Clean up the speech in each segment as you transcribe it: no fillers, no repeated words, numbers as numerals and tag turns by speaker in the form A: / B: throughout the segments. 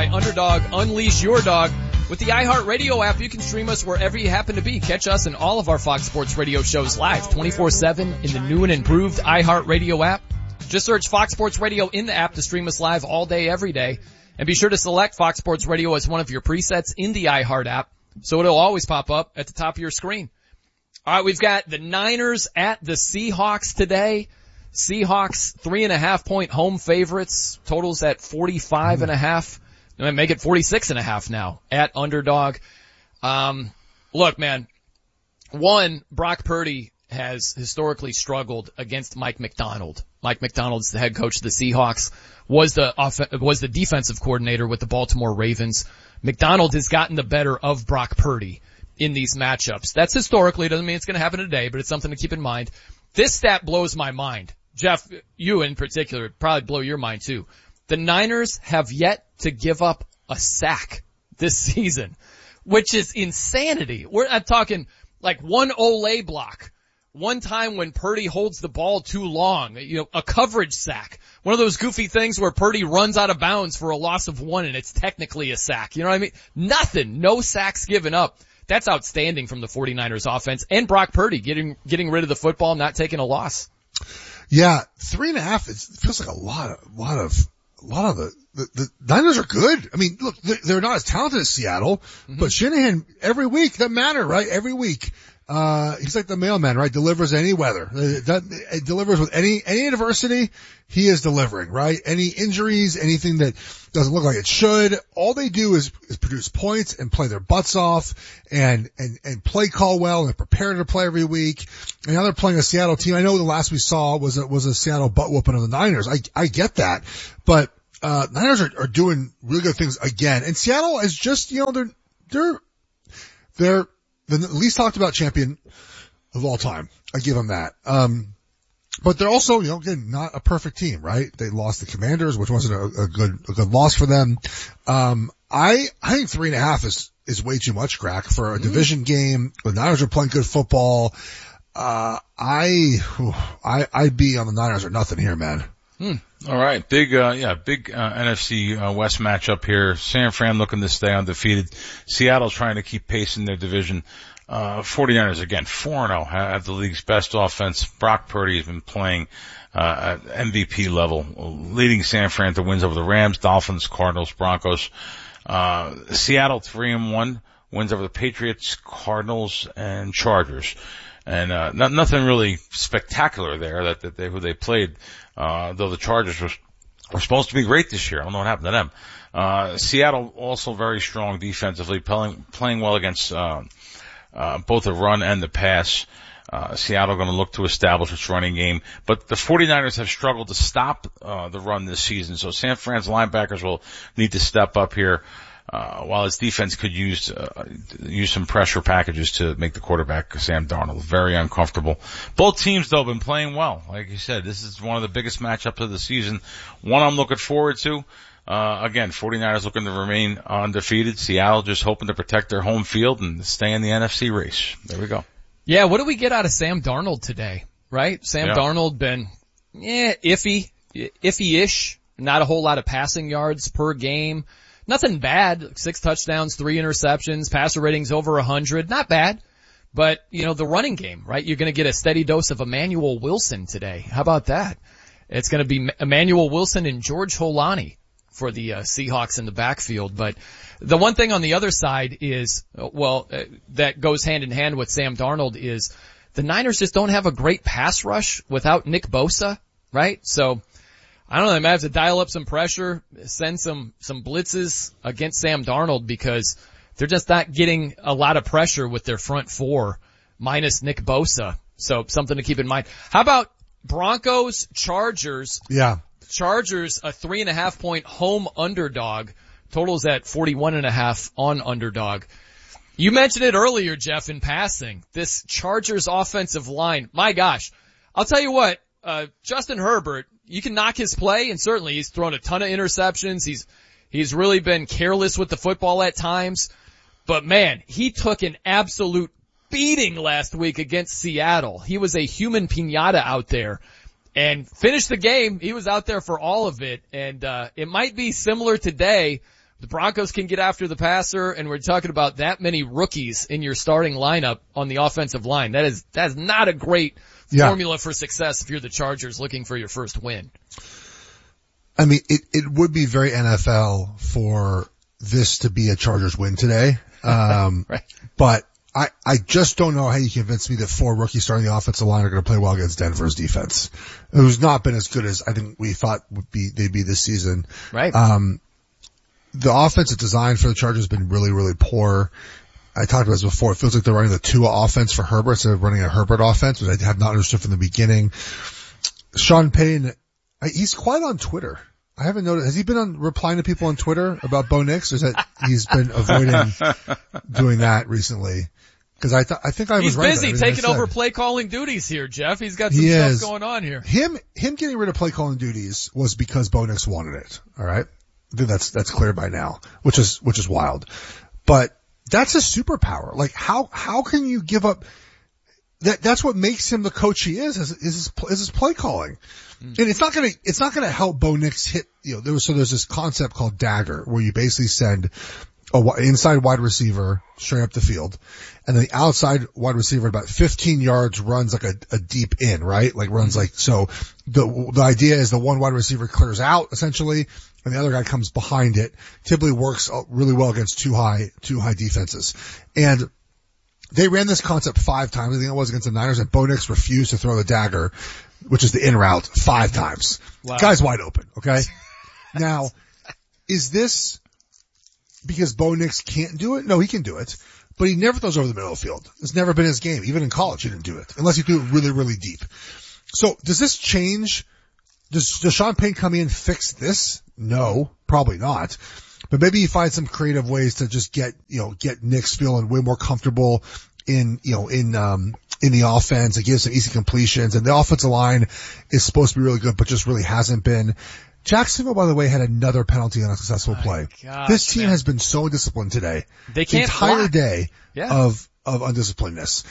A: by Underdog. Unleash your dog. With the iHeartRadio app, you can stream us wherever you happen to be. Catch us and all of our Fox Sports Radio shows live 24/7 in the new and improved iHeartRadio app. Just search Fox Sports Radio in the app to stream us live all day, every day. And be sure to select Fox Sports Radio as one of your presets in the iHeart app, so it'll always pop up at the top of your screen. All right, we've got the Niners at the Seahawks today. Seahawks 3.5-point home favorites. Totals at 45.5. Make it 46.5 now at Underdog. Look, man. One, Brock Purdy has historically struggled against Mike Macdonald. Mike Macdonald's the head coach of the Seahawks, was the defensive coordinator with the Baltimore Ravens. Macdonald has gotten the better of Brock Purdy in these matchups. That's historically, doesn't mean it's going to happen today, but it's something to keep in mind. This stat blows my mind. Jeff, you in particular, probably blow your mind too. The Niners have yet to give up a sack this season, which is insanity. I'm talking like one Olay block. One time when Purdy holds the ball too long, a coverage sack. One of those goofy things where Purdy runs out of bounds for a loss of 1 and it's technically a sack. You know what I mean? Nothing. No sacks given up. That's outstanding from the 49ers offense and Brock Purdy getting rid of the football, not taking a loss.
B: Yeah, 3.5. It feels like a lot of the Niners are good. I mean, look, they're not as talented as Seattle, but Shanahan every week, that matter, right? Every week. He's like the mailman, right? Delivers any weather. It delivers with any adversity. He is delivering, right? Any injuries, anything that doesn't look like it should. All they do is produce points and play their butts off and play call well and prepare to play every week. And now they're playing a Seattle team. I know the last we saw was a Seattle butt whooping of the Niners. I get that, but Niners are doing really good things again. And Seattle is just, they're the least talked about champion of all time. I give them that. But they're also, again, not a perfect team, right? They lost the Commanders, which wasn't a good loss for them. I think 3.5 is way too much, Crack, for a division game. The Niners are playing good football. I'd be on the Niners or nothing here, man.
C: All right. Big NFC West matchup here. San Fran looking to stay undefeated. Seattle's trying to keep pace in their division. 49ers again, 4-0, have the league's best offense. Brock Purdy has been playing, at MVP level, leading San Fran to wins over the Rams, Dolphins, Cardinals, Broncos. Seattle 3-1, wins over the Patriots, Cardinals, and Chargers. And, nothing really spectacular there who they played, though the Chargers were supposed to be great this year. I don't know what happened to them. Seattle also very strong defensively, playing well against, both the run and the pass. Seattle going to look to establish its running game, but the 49ers have struggled to stop, the run this season. So San Fran's linebackers will need to step up here. While his defense could use some pressure packages to make the quarterback, Sam Darnold, very uncomfortable. Both teams, though, have been playing well. Like you said, this is one of the biggest matchups of the season. One I'm looking forward to. Again, 49ers looking to remain undefeated. Seattle just hoping to protect their home field and stay in the NFC race. There we go.
A: Yeah, what do we get out of Sam Darnold today, right? Sam Darnold been, iffy-ish. Not a whole lot of passing yards per game. Nothing bad. 6 touchdowns, 3 interceptions, passer ratings over 100. Not bad. But, the running game, right? You're going to get a steady dose of Emmanuel Wilson today. How about that? It's going to be Emmanuel Wilson and George Holani for the Seahawks in the backfield. But the one thing on the other side is, that goes hand in hand with Sam Darnold is the Niners just don't have a great pass rush without Nick Bosa, right? So, I don't know, they might have to dial up some pressure, send some blitzes against Sam Darnold because they're just not getting a lot of pressure with their front four minus Nick Bosa. So something to keep in mind. How about Broncos, Chargers?
B: Yeah.
A: Chargers, a 3.5-point home underdog. Totals at 41.5 on Underdog. You mentioned it earlier, Jeff, in passing. This Chargers offensive line. My gosh. I'll tell you what, Justin Herbert, you can knock his play, and certainly he's thrown a ton of interceptions. He's really been careless with the football at times. But man, he took an absolute beating last week against Seattle. He was a human piñata out there and finished the game. He was out there for all of it. And, it might be similar today, the Broncos can get after the passer, and we're talking about that many rookies in your starting lineup on the offensive line. That is not a great formula for success if you're the Chargers looking for your first win.
B: I mean, it would be very NFL for this to be a Chargers win today.
A: Right.
B: But I just don't know how you convince me that 4 rookies starting the offensive line are going to play well against Denver's defense, who's not been as good as I think we thought they'd be this season.
A: Right.
B: The offensive design for the Chargers has been really, really poor. I talked about this before. It feels like they're running the Tua offense for Herbert instead of running a Herbert offense, which I have not understood from the beginning. Sean Payton, he's quiet on Twitter. I haven't noticed. Has he been replying to people on Twitter about Bo Nix? Or is that he's been avoiding doing that recently? Because I think I was right.
A: He's busy taking over play calling duties here, Jeff. He's got some stuff going on here.
B: Him getting rid of play calling duties was because Bo Nix wanted it. All right. I think that's clear by now, which is wild. But that's a superpower. Like how can you give up that's what makes him the coach he is his play calling. And it's not gonna help Bo Nix hit, there's this concept called dagger where you basically send inside wide receiver straight up the field, and then the outside wide receiver about 15 yards runs like a deep in, right? Like runs like, so the idea is the one wide receiver clears out essentially, and the other guy comes behind it. Typically works really well against two high defenses. And they ran this concept 5 times. I think it was against the Niners, and Bo Nix refused to throw the dagger, which is the in route, 5 times. Wow. Guy's wide open, okay? Now, is this because Bo Nix can't do it? No, he can do it, but he never throws over the middle of the field. It's never been his game. Even in college, he didn't do it, unless you do it really, really deep. So does this change? Does Sean Payton come in and fix this? No, probably not. But maybe he finds some creative ways to just get Nix feeling way more comfortable in the offense. It gives some easy completions, and the offensive line is supposed to be really good, but just really hasn't been. Jacksonville, by the way, had another penalty on a successful play.
A: Gosh,
B: this team has been so undisciplined today.
A: They can't
B: the entire
A: block.
B: Day of undisciplinedness.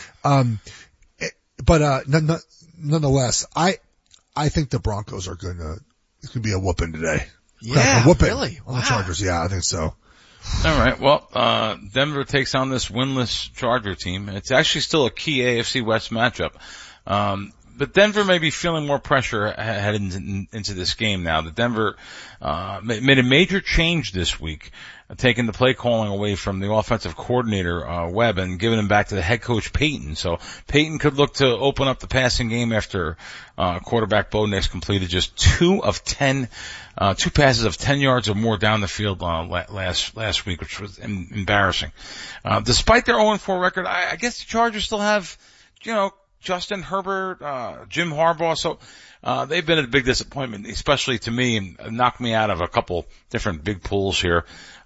B: But nonetheless, I think the Broncos are it's gonna be a whooping today.
A: Yeah,
B: a whooping
A: really?
B: On the Chargers. Yeah, I think so.
C: All right. Well, Denver takes on this winless Charger team. It's actually still a key AFC West matchup. But Denver may be feeling more pressure heading into this game now. The Denver made a major change this week, taking the play calling away from the offensive coordinator Webb and giving him back to the head coach Payton. So Payton could look to open up the passing game after quarterback Bo Nix completed just 2 passes of 10 yards or more down the field last week, which was embarrassing. Despite their 0-4 record, I guess the Chargers still have, Justin Herbert, Jim Harbaugh. So, they've been a big disappointment, especially to me, and knocked me out of a couple different big pools here.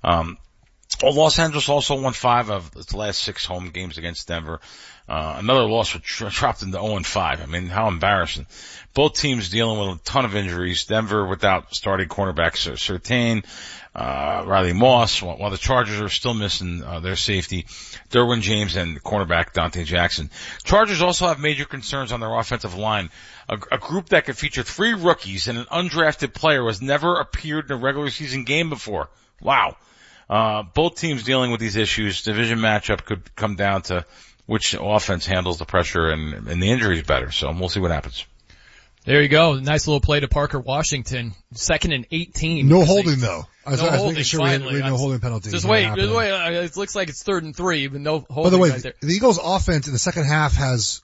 C: Los Angeles also won 5 of its last 6 home games against Denver. Another loss which dropped into 0-5. I mean, how embarrassing. Both teams dealing with a ton of injuries. Denver without starting cornerbacks Surtain, Riley Moss, while the Chargers are still missing their safety, Derwin James and cornerback Dante Jackson. Chargers also have major concerns on their offensive line. A group that could feature 3 rookies and an undrafted player who has never appeared in a regular season game before. Wow. Both teams dealing with these issues. Division matchup could come down to which offense handles the pressure and the injuries better. So we'll see what happens.
A: There you go. Nice little play to Parker Washington. 2nd and 18.
B: No holding though. I was
A: holding,
B: making sure we had no holding penalty.
A: Just wait. It looks like it's 3rd and 3, but no holding.
B: By the way,
A: right there.
B: The Eagles offense in the second half has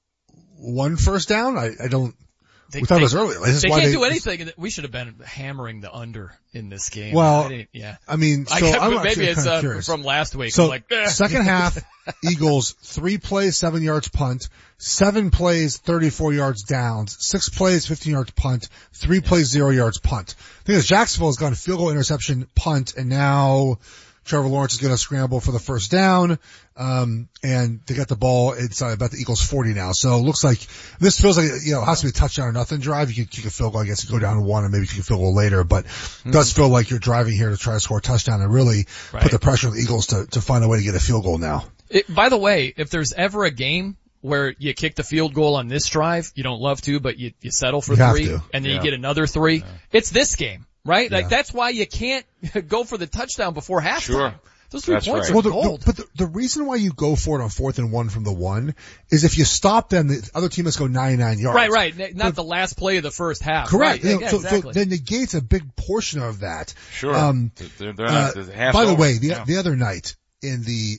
B: 1 first down. We talked about this earlier.
A: They can't do anything. We should have been hammering the under in this game.
B: Well,
A: yeah.
B: I mean, so
A: maybe it's from last week.
B: So second half, Eagles 3 plays, 7 yards punt, 7 plays, 34 yards downs, 6 plays, 15 yards punt, 3 plays, 0 yards punt. The thing is, Jacksonville has gone field goal, interception, punt, and now Trevor Lawrence is going to scramble for the first down. And they got the ball inside about the Eagles 40 now. So it looks like this feels like, it has to be a touchdown or nothing drive. You can kick a field goal, I guess, you go down to 1 and maybe kick a field goal later, but it does feel like you're driving here to try to score a touchdown and really put the pressure on the Eagles to find a way to get a field goal now.
A: By the way, if there's ever a game where you kick the field goal on this drive, you don't love to, but you settle for 3, and then you get another 3, it's this game. right?
B: Yeah.
A: Like that's why you can't go for the touchdown before halftime.
C: Sure.
A: Those 3 points
C: right.
A: are gold.
B: But the reason why you go for it on 4th and 1 from the 1 is if you stop them, the other team must go 99 yards.
A: Right. Not the last play of the first half.
B: Correct.
A: Right.
B: So then negates a big portion of that.
C: Sure. They're not half
B: by the
C: over.
B: way, the other night in the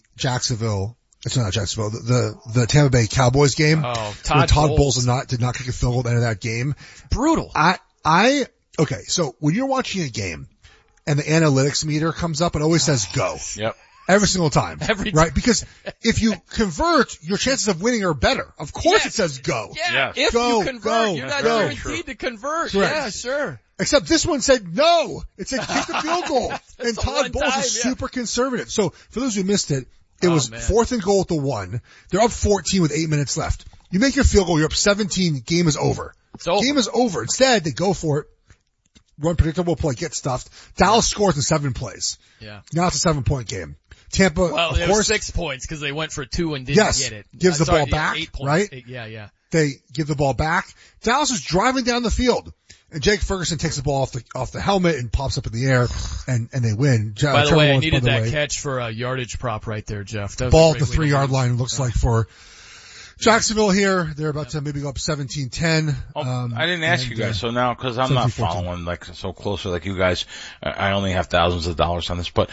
B: the Tampa Bay Cowboys game,
A: where
B: Todd Bowles did not kick a field goal at the end of that game.
A: Brutal.
B: Okay, so when you're watching a game and the analytics meter comes up, it always says go.
C: Yep.
B: Every single time. Right? Because if you convert, your chances of winning are better. Of course it says go.
A: Yeah.
C: Yes.
A: If
B: Go,
A: you convert,
B: go,
A: you're not
B: go.
A: guaranteed to convert.
B: Correct.
A: Yeah, sure.
B: Except this one said no. It said kick the field goal. And
A: the
B: Todd
A: one
B: Bowles
A: time,
B: is
A: yeah.
B: super conservative. So for those who missed it, it was
A: man.
B: 4th and goal at the 1. They're up 14 with 8 minutes left. You make your field goal, you're up 17, game is over.
A: It's over.
B: Game is over. Instead, they go for it, run predictable play, get stuffed. Dallas scores in 7 plays.
A: Yeah.
B: Now it's a 7-point game. Tampa,
A: Well,
B: of
A: it
B: course,
A: was 6 points because they went for 2 and didn't
B: Yes.
A: get it.
B: Gives the
A: Sorry,
B: ball back,
A: 8 points.
B: right?
A: Yeah.
B: they give the ball back. Dallas is driving down the field. And Jake Ferguson takes the ball off the helmet and pops up in the air, and they win.
A: By the way, I needed that catch for a yardage prop right there, Jeff. That was
B: ball
A: a
B: at the
A: great way to
B: 3-yard
A: lose.
B: line looks like for Jacksonville here. They're about to maybe go up 17-10.
C: I didn't ask you guys, so now, cause I'm not following like so closely like you guys, I only have thousands of dollars on this, but,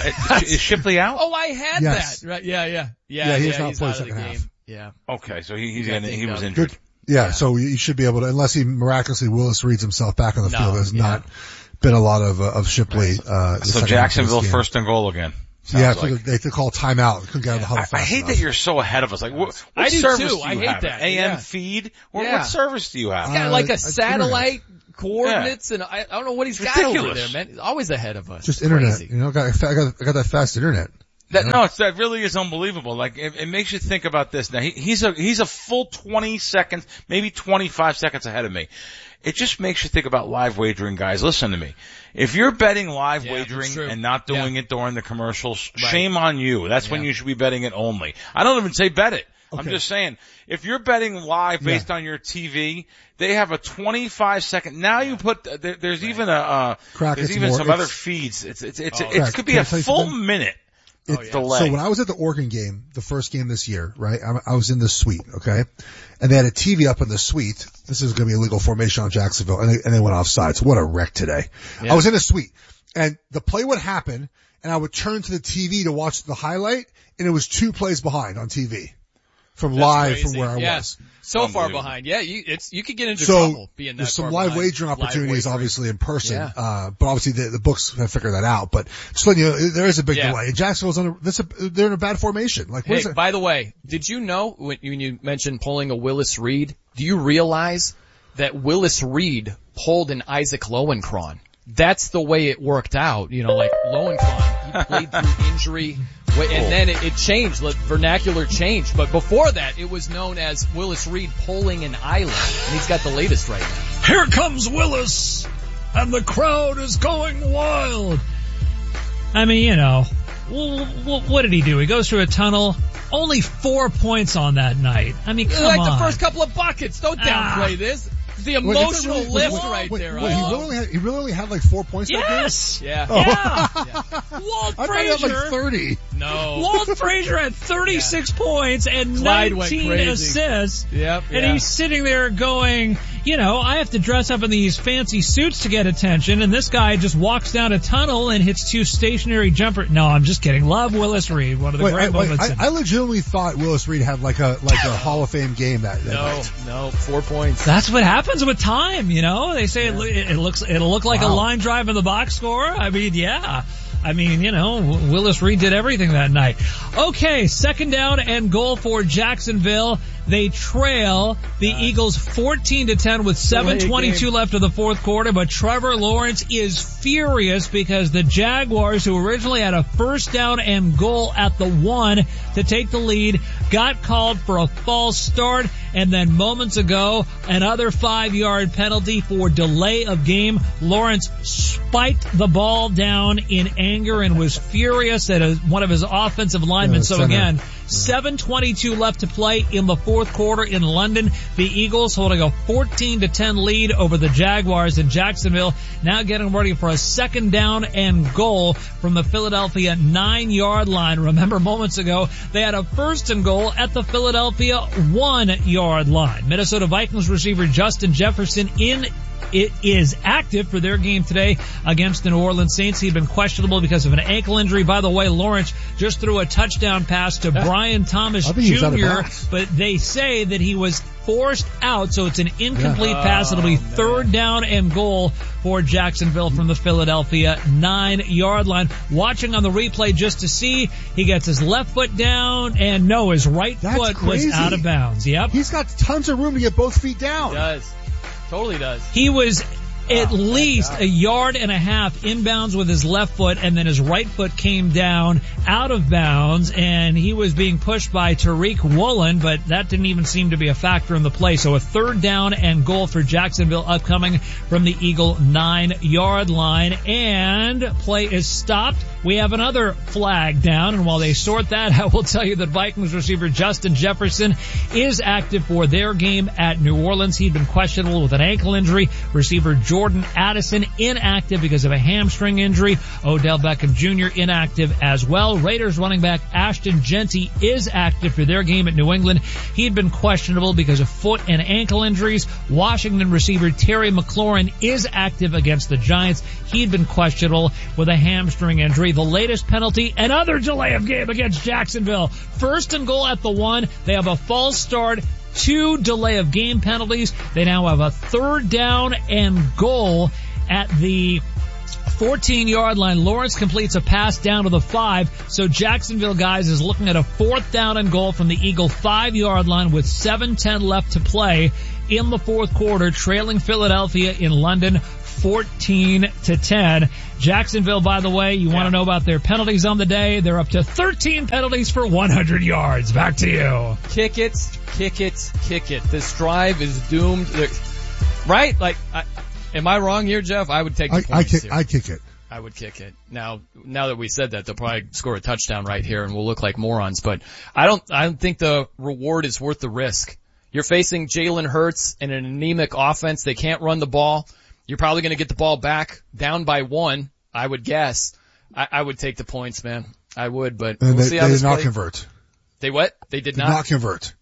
C: is Shipley out?
A: Oh, I had
B: Yes.
A: that. Right. Yeah,
B: he's not playing
A: out of the
B: second
A: game.
B: half.
A: Yeah.
C: Okay, so he
A: dinged
C: was
A: up.
C: injured.
B: Good. Yeah, so you should be able to, unless he miraculously Willis reads himself back on the field. There's not been a lot of Shipley.
C: So Jacksonville 1st and goal again.
B: Yeah,
C: like.
B: they had to call timeout. Couldn't get out of the huddle fast
C: I hate
B: enough.
C: that you're so ahead of us. Like, what
A: I do
C: service
A: too.
C: do
A: I
C: you
A: hate
C: have?
A: that.
C: AM
A: Yeah.
C: feed?
A: Yeah.
C: What service do you have?
A: He's got like a
B: It's
A: satellite coordinates, and I don't know what he's got over there, man. He's always ahead of us.
B: Just
A: It's
B: internet.
A: crazy.
B: You know, I got that fast internet.
C: That really is unbelievable. Like, it makes you think about this. Now, he's a full 20 seconds, maybe 25 seconds ahead of me. It just makes you think about live wagering, guys. Listen to me. If you're betting live wagering and not doing it during the commercials, shame on you. That's when you should be betting it only. I don't even say bet it. Okay. I'm just saying, if you're betting live based on your TV, they have a 25-second. Now you put there's even there's even some other feeds. It could be a full minute. Delay.
B: So when I was at the Oregon game, the first game this year, right, I was in the suite, okay? And they had a TV up in the suite. This is going to be a legal formation on Jacksonville, and they went offside. So what a wreck today. Yeah. I was in the suite, and the play would happen, and I would turn to the TV to watch the highlight, and it was 2 plays behind on TV. From where I was.
A: So far behind. Yeah, you could get into trouble being that
B: there's some
A: far
B: live
A: behind.
B: wagering opportunities obviously in person.
A: Yeah.
B: But obviously the books have figured that out. But just letting you know, there is a big delay. And Jacksonville's they're in a bad formation. Like, what is it?
A: By the way, did you know when you mentioned pulling a Willis Reed, do you realize that Willis Reed pulled an Isaac Lowenkron? That's the way it worked out. You know, like Lowenkron, he played through injury. And then it changed, the vernacular changed. But before that, it was known as Willis Reed pulling an island. And he's got the latest right now.
D: Here comes Willis, and the crowd is going wild. I mean, you know, what did he do? He goes through a tunnel. Only 4 points on that night. I mean, come on.
A: Like the first couple of buckets. Don't downplay this. The emotional lift right there.
B: He really only had like 4 points that game?
D: Yes.
A: Yeah.
D: Walt
B: I thought he
D: Frazier.
B: had like 30.
A: No.
D: Walt Frazier had 36 points and
A: Clyde went
D: 19
A: crazy.
D: assists.
A: Yep.
D: And he's sitting there going, you know, I have to dress up in these fancy suits to get attention, and this guy just walks down a tunnel and hits 2 stationary jumpers. No, I'm just kidding. Love Willis Reed. One of the great moments.
B: I legitimately thought Willis Reed had like a Hall of Fame game that night.
A: No, 4 points.
D: That's what happens with time, you know. They say it'll look like a line drive in the box score. I mean, yeah. I mean, you know, Willis Reed did everything that night. Okay, 2nd down and goal for Jacksonville. They trail the Eagles 14-10 with 7:22 left of the fourth quarter, but Trevor Lawrence is furious because the Jaguars, who originally had a 1st down and goal at the 1 to take the lead, got called for a false start, and then moments ago, another 5-yard penalty for delay of game. Lawrence spiked the ball down in anger and was furious at one of his offensive linemen. So again, 7:22 left to play in the fourth quarter in London. The Eagles holding a 14-10 lead over the Jaguars in Jacksonville. Now getting ready for a second down and goal from the Philadelphia 9-yard line. Remember moments ago, they had a first and goal at the Philadelphia 1-yard line. Minnesota Vikings receiver Justin Jefferson is active for their game today against the New Orleans Saints. He'd been questionable because of an ankle injury. By the way, Lawrence just threw a touchdown pass to Brian Thomas Jr., but they say that he was forced out, so it's an incomplete pass. It'll be third down and goal for Jacksonville from the Philadelphia 9-yard line. Watching on the replay just to see, he gets his left foot down, and no, his right foot was out of bounds. Yep.
B: He's got tons of room to get both feet down.
A: He does. Totally does.
D: He was at least a yard and a half inbounds with his left foot, and then his right foot came down out of bounds, and he was being pushed by Tariq Woolen, but that didn't even seem to be a factor in the play. So a third down and goal for Jacksonville upcoming from the Eagle 9-yard line, and play is stopped. We have another flag down, and while they sort that, I will tell you that Vikings receiver Justin Jefferson is active for their game at New Orleans. He'd been questionable with an ankle injury. Receiver Jordan Addison inactive because of a hamstring injury. Odell Beckham Jr. inactive as well. Raiders running back Ashton Jeanty is active for their game at New England. He'd been questionable because of foot and ankle injuries. Washington receiver Terry McLaurin is active against the Giants. He'd been questionable with a hamstring injury. The latest penalty, another delay of game against Jacksonville. First and goal at the 1. They have a false start. 2 delay of game penalties. They now have a third down and goal at the 14-yard line. Lawrence completes a pass down to the 5. So Jacksonville, guys, is looking at a fourth down and goal from the Eagle 5-yard line with 7:10 left to play in the fourth quarter, trailing Philadelphia in London 14-10. Jacksonville, by the way, you want to know about their penalties on the day? They're up to 13 penalties for 100 yards. Back to you.
A: Kick it, kick it, kick it. This drive is doomed. Right? Like, am I wrong here, Jeff? I would take the points here.
B: I kick it.
A: I would kick it. Now that we said that, they'll probably score a touchdown right here and we'll look like morons, but I don't think the reward is worth the risk. You're facing Jalen Hurts and an anemic offense. They can't run the ball. You're probably going to get the ball back down by 1, I would guess. I would take the points, man. I would, but we'll see how this plays.
B: They did not convert.
A: They what? They did not?
B: Did not convert.